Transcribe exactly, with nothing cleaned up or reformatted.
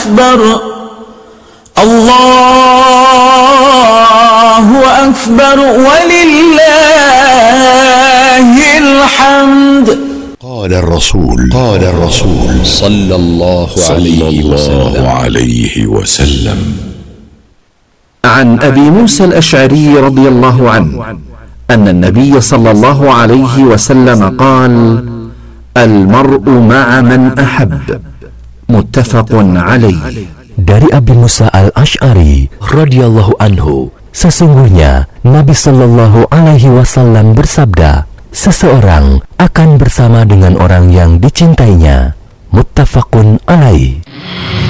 أكبر الله أكبر ولله الحمد. قال الرسول قال الرسول صلى الله عليه وسلم, عليه وسلم عن أبي موسى الأشعري رضي الله عنه أن النبي صلى الله عليه وسلم قال: المرء مع من أحب. متفق عليه. Dari Abi Musa al-Ash'ari radhiyallahu anhu, sesungguhnya Nabi Shallallahu Alaihi Wasallam bersabda, seseorang akan bersama dengan orang yang dicintainya. Muttafaqun alaih.